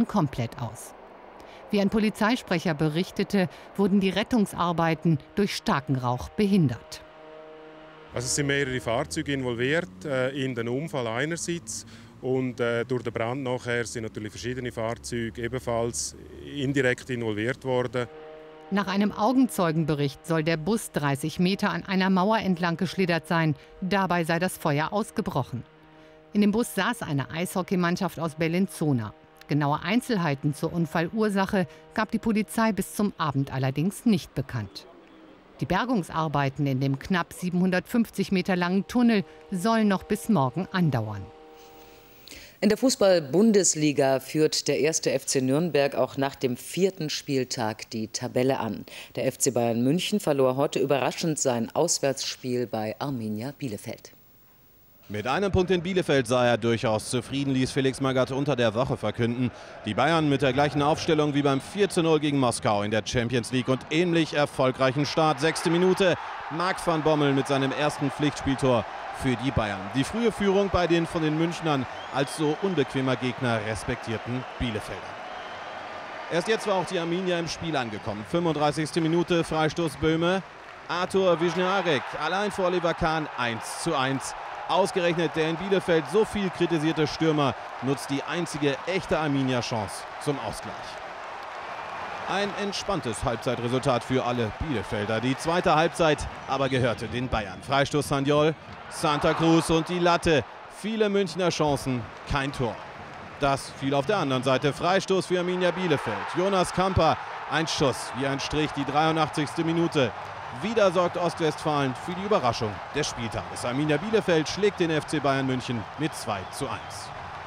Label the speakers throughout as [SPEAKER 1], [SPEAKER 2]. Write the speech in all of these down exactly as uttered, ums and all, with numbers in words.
[SPEAKER 1] komplett aus. Wie ein Polizeisprecher berichtete, wurden die Rettungsarbeiten durch starken Rauch behindert.
[SPEAKER 2] Also es sind mehrere Fahrzeuge involviert äh, in den Unfall einerseits und äh, durch den Brand nachher sind natürlich verschiedene Fahrzeuge ebenfalls indirekt involviert worden.
[SPEAKER 1] Nach einem Augenzeugenbericht soll der Bus dreißig Meter an einer Mauer entlang geschlittert sein. Dabei sei das Feuer ausgebrochen. In dem Bus saß eine Eishockeymannschaft aus Bellinzona. Genaue Einzelheiten zur Unfallursache gab die Polizei bis zum Abend allerdings nicht bekannt. Die Bergungsarbeiten in dem knapp siebenhundertfünfzig Meter langen Tunnel sollen noch bis morgen andauern.
[SPEAKER 3] In der Fußball-Bundesliga führt der erste F C Nürnberg auch nach dem vierten Spieltag die Tabelle an. Der F C Bayern München verlor heute überraschend sein Auswärtsspiel bei Arminia Bielefeld.
[SPEAKER 4] Mit einem Punkt in Bielefeld sei er durchaus zufrieden, ließ Felix Magath unter der Woche verkünden. Die Bayern mit der gleichen Aufstellung wie beim vier zu null gegen Moskau in der Champions League und ähnlich erfolgreichen Start. Sechste Minute, Marc van Bommel mit seinem ersten Pflichtspieltor für die Bayern. Die frühe Führung bei den von den Münchnern als so unbequemer Gegner respektierten Bielefeldern. Erst jetzt war auch die Arminia im Spiel angekommen. fünfunddreißigste Minute, Freistoß Böhme. Arthur Wisniarek allein vor Oliver Kahn, eins zu eins. Ausgerechnet der in Bielefeld so viel kritisierte Stürmer nutzt die einzige echte Arminia-Chance zum Ausgleich. Ein entspanntes Halbzeitresultat für alle Bielefelder. Die zweite Halbzeit aber gehörte den Bayern. Freistoß Sanjol, Santa Cruz und die Latte. Viele Münchner Chancen, kein Tor. Das fiel auf der anderen Seite. Freistoß für Arminia Bielefeld. Jonas Kamper, ein Schuss wie ein Strich, die dreiundachtzigste Minute. Wieder sorgt Ostwestfalen für die Überraschung des Spieltages. Arminia Bielefeld schlägt den F C Bayern München mit zwei zu eins.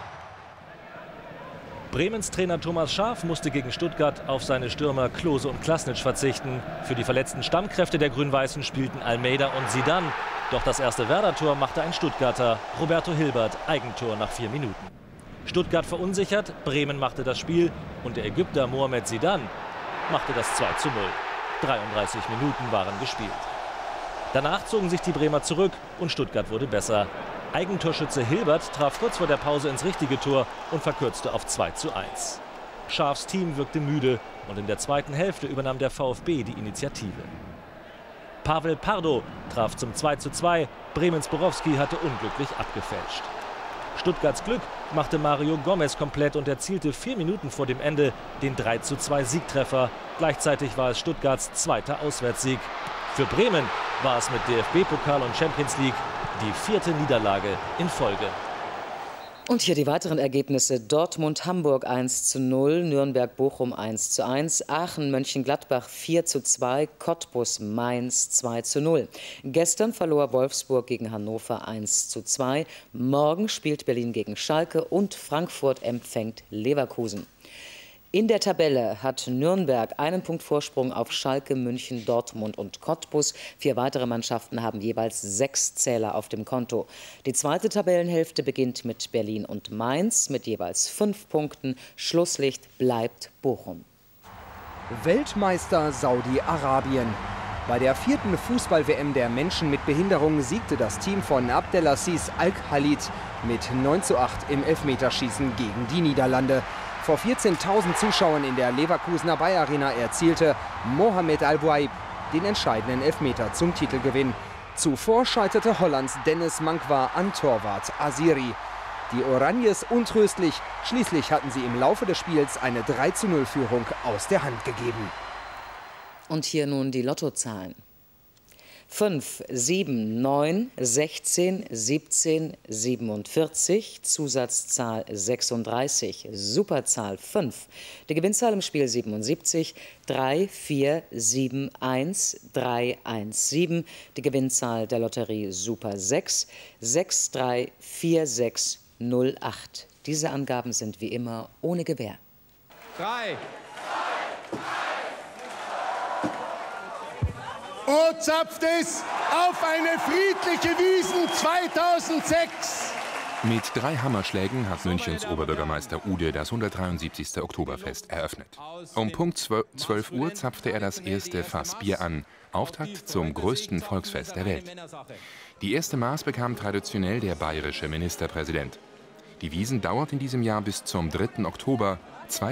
[SPEAKER 5] Bremens Trainer Thomas Schaaf musste gegen Stuttgart auf seine Stürmer Klose und Klasnic verzichten. Für die verletzten Stammkräfte der Grün-Weißen spielten Almeida und Zidane. Doch das erste Werder-Tor machte ein Stuttgarter, Roberto Hilbert, Eigentor nach vier Minuten. Stuttgart verunsichert, Bremen machte das Spiel und der Ägypter Mohamed Zidane machte das zwei zu null. dreiunddreißig Minuten waren gespielt. Danach zogen sich die Bremer zurück und Stuttgart wurde besser. Eigentorschütze Hilbert traf kurz vor der Pause ins richtige Tor und verkürzte auf zwei zu eins. Schaafs Team wirkte müde und in der zweiten Hälfte übernahm der VfB die Initiative. Pavel Pardo traf zum zwei zu zwei, Bremens Borowski hatte unglücklich abgefälscht. Stuttgarts Glück machte Mario Gomez komplett und erzielte vier Minuten vor dem Ende den drei zu zwei Siegtreffer. Gleichzeitig war es Stuttgarts zweiter Auswärtssieg. Für Bremen war es mit D F B-Pokal und Champions League die vierte Niederlage in Folge.
[SPEAKER 3] Und hier die weiteren Ergebnisse. Dortmund-Hamburg eins zu null, Nürnberg-Bochum eins zu eins, Aachen-Mönchengladbach vier zu zwei, Cottbus-Mainz zwei zu null. Gestern verlor Wolfsburg gegen Hannover eins zu zwei. Morgen spielt Berlin gegen Schalke und Frankfurt empfängt Leverkusen. In der Tabelle hat Nürnberg einen Punkt Vorsprung auf Schalke, München, Dortmund und Cottbus. Vier weitere Mannschaften haben jeweils sechs Zähler auf dem Konto. Die zweite Tabellenhälfte beginnt mit Berlin und Mainz mit jeweils fünf Punkten. Schlusslicht bleibt Bochum.
[SPEAKER 6] Weltmeister Saudi-Arabien. Bei der vierten Fußball-W M der Menschen mit Behinderung siegte das Team von Abdelaziz Al-Khalid mit neun zu acht im Elfmeterschießen gegen die Niederlande. Vor vierzehntausend Zuschauern in der Leverkusener Bayer Arena erzielte Mohamed Al-Bouaib den entscheidenden Elfmeter zum Titelgewinn. Zuvor scheiterte Hollands Dennis Mankwar an Torwart Asiri. Die Oranjes untröstlich, schließlich hatten sie im Laufe des Spiels eine drei zu null Führung aus der Hand gegeben.
[SPEAKER 3] Und hier nun die Lottozahlen. fünf, sieben, neun, sechzehn, siebzehn, siebenundvierzig, Zusatzzahl sechsunddreißig, Superzahl fünf. Die Gewinnzahl im Spiel siebenundsiebzig, drei, vier, sieben, eins, drei, eins, sieben. Die Gewinnzahl der Lotterie Super sechs, sechs, drei, vier, sechs, null, acht. Diese Angaben sind wie immer ohne Gewähr.
[SPEAKER 7] drei.
[SPEAKER 8] O zapft es auf eine friedliche Wiesn zweitausendsechs.
[SPEAKER 9] Mit drei Hammerschlägen hat Münchens Oberbürgermeister Ude das hundertdreiundsiebzigste Oktoberfest eröffnet. Um Punkt zwölf Uhr zapfte er das erste Fass Bier an, Auftakt zum größten Volksfest der Welt. Die erste Maß bekam traditionell der bayerische Ministerpräsident. Die Wiesn dauert in diesem Jahr bis zum dritten Oktober